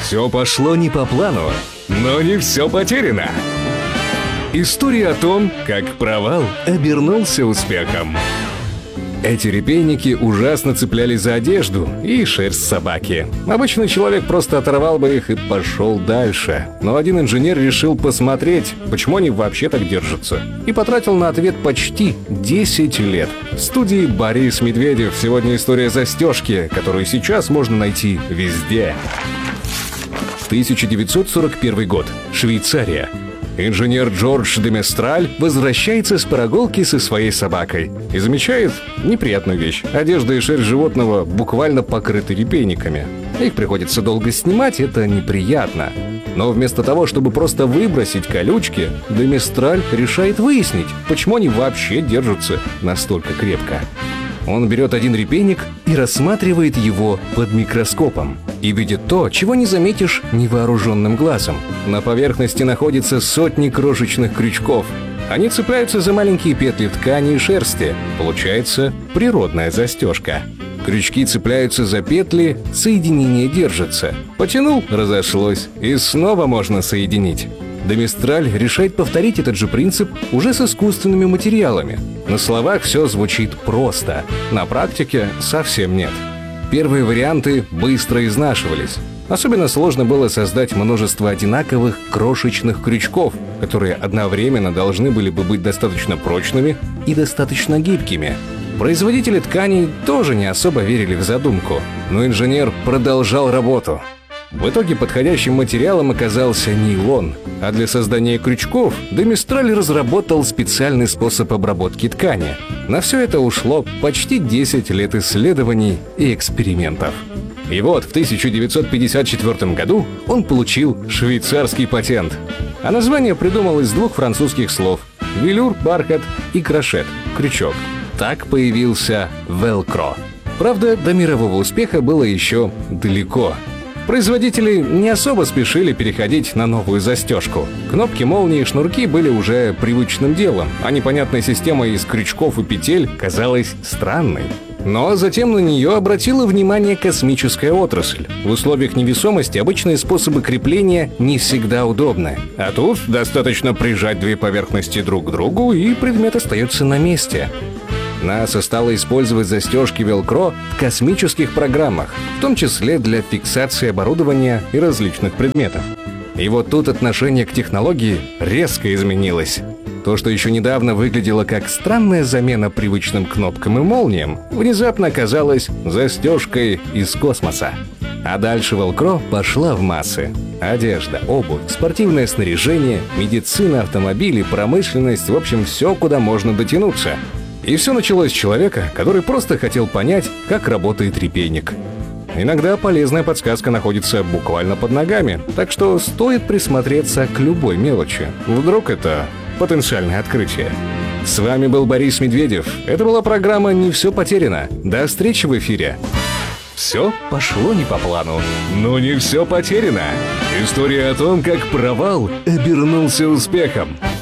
Все пошло не по плану, но не все потеряно. История о том, как провал обернулся успехом. Эти репейники ужасно цеплялись за одежду и шерсть собаки. Обычный человек просто оторвал бы их и пошел дальше. Но один инженер решил посмотреть, почему они вообще так держатся. И потратил на ответ почти 10 лет. В студии Борис Медведев. Сегодня история застежки, которую сейчас можно найти везде. 1941 год. Швейцария. Инженер Джордж де Местраль возвращается с прогулки со своей собакой и замечает неприятную вещь. Одежда и шерсть животного буквально покрыты репейниками. Их приходится долго снимать, это неприятно. Но вместо того, чтобы просто выбросить колючки, де Местраль решает выяснить, почему они вообще держатся настолько крепко. Он берет один репейник и рассматривает его под микроскопом. И видит то, чего не заметишь невооруженным глазом. На поверхности находятся сотни крошечных крючков. Они цепляются за маленькие петли ткани и шерсти. Получается природная застежка. Крючки цепляются за петли, соединение держится. Потянул — разошлось, и снова можно соединить. Де Местраль решает повторить этот же принцип уже с искусственными материалами. На словах все звучит просто, на практике совсем нет. Первые варианты быстро изнашивались. Особенно сложно было создать множество одинаковых крошечных крючков, которые одновременно должны были бы быть достаточно прочными и достаточно гибкими. Производители тканей тоже не особо верили в задумку, но инженер продолжал работу. В итоге подходящим материалом оказался нейлон, а для создания крючков де Местраль разработал специальный способ обработки ткани. На все это ушло почти 10 лет исследований и экспериментов. И вот в 1954 году он получил швейцарский патент. А название придумал из двух французских слов – велюр, бархат и крошет – крючок. Так появился велкро. Правда, до мирового успеха было еще далеко. Производители не особо спешили переходить на новую застежку. Кнопки, молнии и шнурки были уже привычным делом, а непонятная система из крючков и петель казалась странной. Но затем на нее обратила внимание космическая отрасль. В условиях невесомости обычные способы крепления не всегда удобны. А тут достаточно прижать две поверхности друг к другу, и предмет остается на месте. НАСА стала использовать застежки велкро в космических программах, в том числе для фиксации оборудования и различных предметов. И вот тут отношение к технологии резко изменилось. То, что еще недавно выглядело как странная замена привычным кнопкам и молниям, внезапно оказалось застежкой из космоса. А дальше велкро пошла в массы. Одежда, обувь, спортивное снаряжение, медицина, автомобили, промышленность, в общем, все, куда можно дотянуться. И все началось с человека, который просто хотел понять, как работает репейник. Иногда полезная подсказка находится буквально под ногами, так что стоит присмотреться к любой мелочи. Вдруг это потенциальное открытие. С вами был Борис Медведев. Это была программа «Не все потеряно». До встречи в эфире. Все пошло не по плану, но не все потеряно. История о том, как провал обернулся успехом.